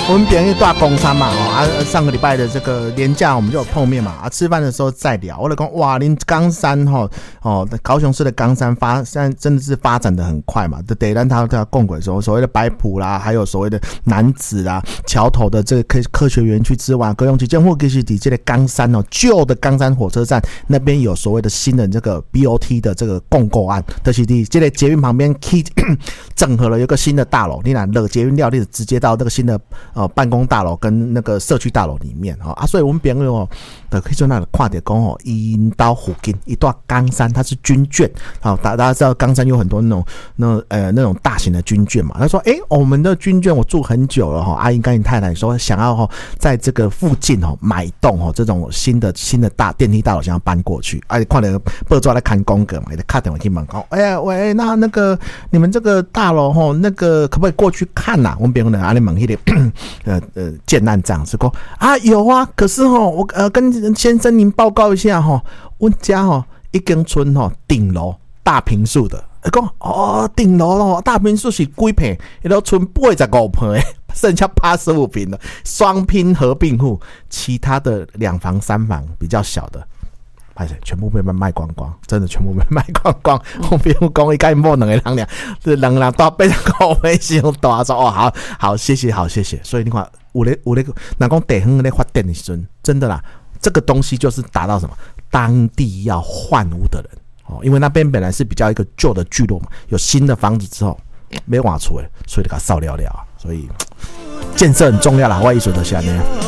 我们别人大工山嘛，上个礼拜的这个连假我们就有碰面嘛，吃饭的时候再聊。我就说哇，您冈山高雄市的冈山现在真的是发展的很快嘛，得让他共轨说所谓的白埔啦，还有所谓的楠梓啦、桥头的这个科学园区之外，高雄市政府其实在这个冈山旧的冈山火车站那边有所谓的新的这个 BOT 的这个共构案，就是在这个捷运旁边整合了一个新的大楼，你拿那个捷运料理直接到那个新的办公大楼跟那个社区大楼里面所以我们朋友可以说那看到讲因到附近一段冈山它是军眷大家知道冈山有很多那种大型的军眷嘛，他说我们的军眷我住很久了阿英跟你太太说想要在这个附近买一栋这种新的大电梯大楼想要搬过去，看到报纸在看公告嘛，你打电话去问喂，那个你们这个大楼那个可不可以过去看啊？我们别人阿里问那个建案长是说有啊，可是我跟先生您报告一下我家一间村顶楼大坪数的，说顶楼大坪数是几坪？那都村85坪，剩下85坪的双拼合并户，其他的2房3房比较小的。全部被卖光光，真的全部被卖光光。我不用讲，应该没两个人，这两个人都被口碑形容大说好，谢谢。所以你看，有那那讲地方在发展的时候，真的啦，这个东西就是达到什么？当地要换屋的人因为那边本来是比较一个旧的聚落嘛，有新的房子之后没挖出来，所以就给它扫了，所以建设很重要啦，我意思就是这样。